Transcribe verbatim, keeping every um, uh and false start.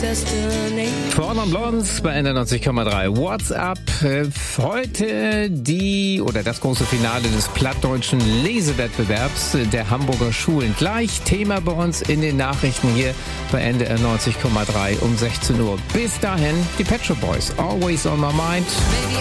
Four Blondes bei neunzig Komma drei. What's up? Heute die oder das große Finale des plattdeutschen Lesewettbewerbs der Hamburger Schulen. Gleich Thema bei uns in den Nachrichten hier bei N D R neunzig Komma drei um sechzehn Uhr. Bis dahin die Pet Shop Boys. Always on my mind.